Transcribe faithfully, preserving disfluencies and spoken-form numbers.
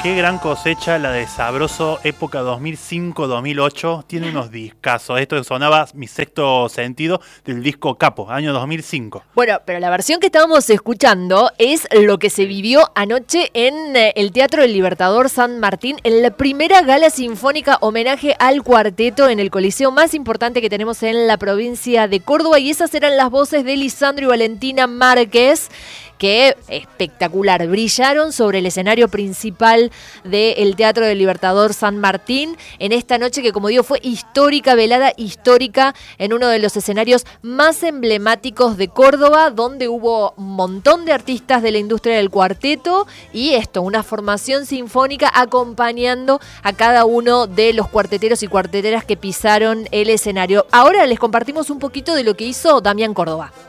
Qué gran cosecha la de Sabroso, época dos mil cinco dos mil ocho. Tiene unos discazos. Esto sonaba Mi Sexto Sentido del disco Capo, año dos mil cinco. Bueno, pero la versión que estábamos escuchando es lo que se vivió anoche en eh, el Teatro del Libertador San Martín, en la primera gala sinfónica homenaje al cuarteto en el coliseo más importante que tenemos en la provincia de Córdoba. Y esas eran las voces de Lisandro y Valentina Márquez, que espectacular, brillaron sobre el escenario principal del Teatro del Libertador San Martín en esta noche que, como digo, fue histórica, velada histórica en uno de los escenarios más emblemáticos de Córdoba, donde hubo un montón de artistas de la industria del cuarteto y esto, una formación sinfónica acompañando a cada uno de los cuarteteros y cuarteteras que pisaron el escenario. Ahora les compartimos un poquito de lo que hizo Damián Córdoba.